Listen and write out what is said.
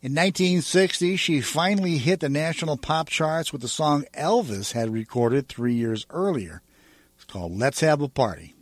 In 1960, she finally hit the national pop charts with the song Elvis had recorded 3 years earlier. It's called Let's Have a Party.